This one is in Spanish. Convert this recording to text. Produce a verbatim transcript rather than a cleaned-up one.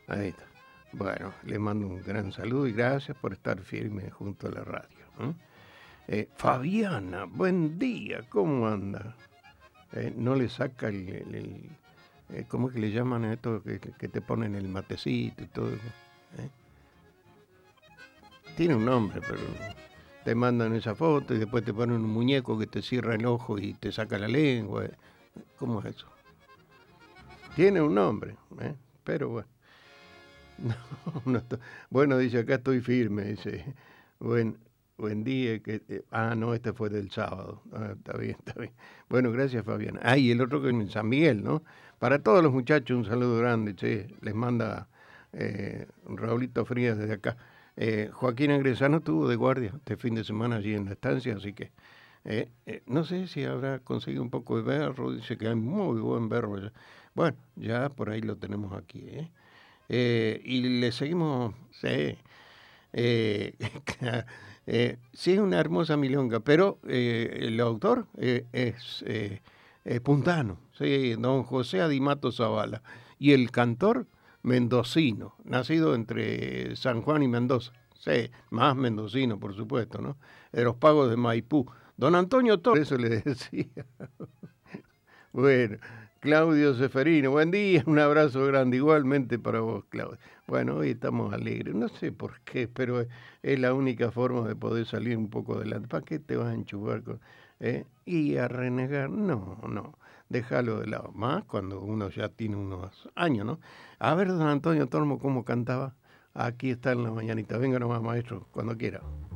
Ahí está. Bueno, le mando un gran saludo y gracias por estar firme junto a la radio. ¿eh? Eh, Fabiana, buen día, ¿cómo anda? Eh, ¿No le saca el, el, el eh, ¿cómo es que le llaman a esto que, que te ponen el matecito y todo eso? ¿eh? Tiene un nombre, pero te mandan esa foto y después te ponen un muñeco que te cierra el ojo y te saca la lengua. ¿Cómo es eso? Tiene un nombre, ¿eh? Pero bueno. No, no estoy- bueno, dice acá estoy firme, dice. Buen, buen día. Que, eh, ah, no, este fue del sábado. Ah, está bien, está bien. Bueno, gracias, Fabián. Ah, y el otro que en San Miguel, ¿no? Para todos los muchachos, un saludo grande, che. Les manda eh, Raulito Frías desde acá. Eh, Joaquín Angresano estuvo de guardia este fin de semana allí en la estancia, así que eh, eh, no sé si habrá conseguido un poco de berro. Dice que hay muy buen berro allá. Bueno, ya por ahí lo tenemos aquí, ¿eh? Eh, y le seguimos, sí, eh, eh, sí es una hermosa milonga, pero eh, el autor eh, es eh, eh, puntano, sí, don José Adimato Zavala, y el cantor mendocino, nacido entre San Juan y Mendoza, sí, más mendocino, por supuesto, ¿no? De los pagos de Maipú. Don Antonio Torres, eso le decía. Bueno, Claudio Seferino, buen día, un abrazo grande, igualmente para vos, Claudio. Bueno, hoy estamos alegres, no sé por qué, pero es, es la única forma de poder salir un poco adelante. ¿Para qué te vas a enchufar con, eh? Y a renegar? No, no, déjalo de lado, más cuando uno ya tiene unos años, ¿no? A ver, don Antonio Tormo, cómo cantaba. Aquí está en la mañanita, venga nomás, maestro, cuando quiera.